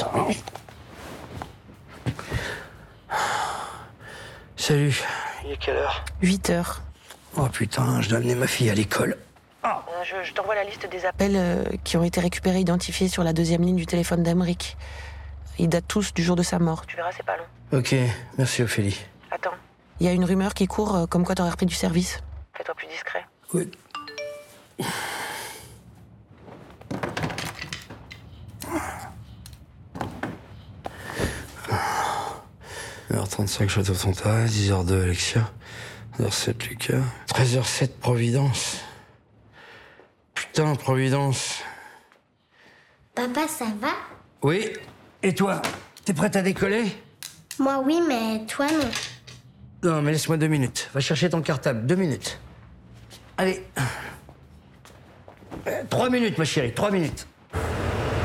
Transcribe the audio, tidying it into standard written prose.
putain. Salut. Il est quelle heure? 8h. Oh putain, je dois amener ma fille à l'école. Je t'envoie la liste des appels qui ont été récupérés, identifiés sur la 2e ligne du téléphone d'Amérique. Ils datent tous du jour de sa mort. Tu verras, c'est pas long. Ok, merci Ophélie. Attends. Il y a une rumeur qui court comme quoi t'aurais repris du service. Fais-toi plus discret. Oui. 9h35, Château Fontaine, 10h02, Alexia, 10h07, Lucas, 13h07, Providence. Putain, Providence. Papa, ça va? Oui. Et toi? T'es prête à décoller? Moi, oui, mais toi, non. Non, mais laisse-moi 2 minutes. Va chercher ton cartable, 2 minutes. Allez. 3 minutes, ma chérie, 3 minutes.